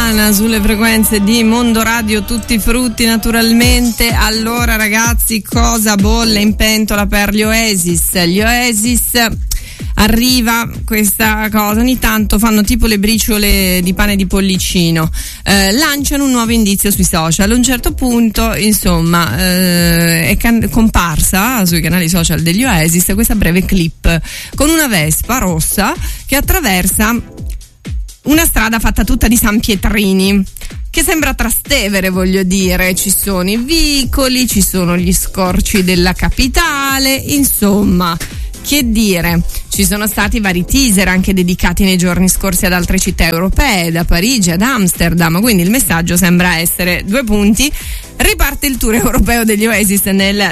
Fontana sulle frequenze di Mondo Radio, tutti frutti naturalmente. Allora ragazzi, cosa bolle in pentola per gli Oasis? Gli Oasis, arriva questa cosa, ogni tanto fanno tipo le briciole di pane di pollicino, lanciano un nuovo indizio sui social. A un certo punto, insomma, è comparsa sui canali social degli Oasis questa breve clip con una Vespa rossa che attraversa una strada fatta tutta di San Pietrini, che sembra Trastevere, voglio dire. Ci sono i vicoli, ci sono gli scorci della capitale, insomma, che dire. Ci sono stati vari teaser anche dedicati nei giorni scorsi ad altre città europee, da Parigi ad Amsterdam, quindi il messaggio sembra essere 2 punti. Riparte il tour europeo degli Oasis nel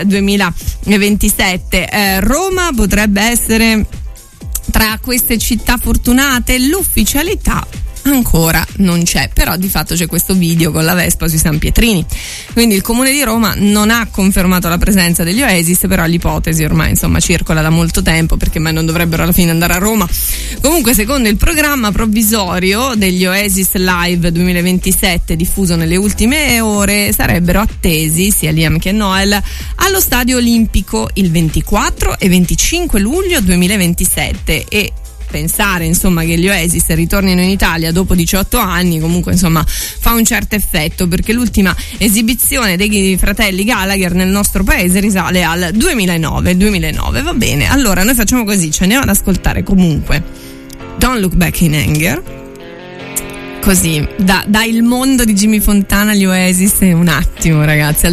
2027. Roma potrebbe essere tra queste città fortunate. L'ufficialità ancora non c'è, però di fatto c'è questo video con la Vespa sui San Pietrini, quindi il Comune di Roma non ha confermato la presenza degli Oasis, però l'ipotesi ormai insomma circola da molto tempo, perché mai non dovrebbero alla fine andare a Roma. Comunque, secondo il programma provvisorio degli Oasis Live 2027 diffuso nelle ultime ore, sarebbero attesi sia Liam che Noel allo Stadio Olimpico il 24 e 25 luglio 2027, e pensare insomma che gli Oasis ritornino in Italia dopo 18 anni comunque insomma fa un certo effetto, perché l'ultima esibizione dei fratelli Gallagher nel nostro paese risale al 2009. Va bene, allora noi facciamo così, ci andiamo ad ascoltare comunque Don't Look Back in Anger, così da il mondo di Jimmy Fontana agli Oasis un attimo ragazzi, al